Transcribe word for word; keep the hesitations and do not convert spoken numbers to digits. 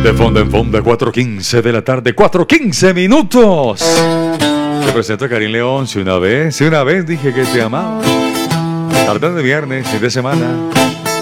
De fondo en fondo, cuatro quince de la tarde, cuatro quince minutos. Te presento a Karim León. Si una vez, si una vez dije que te amaba. Tarde de viernes, fin de semana.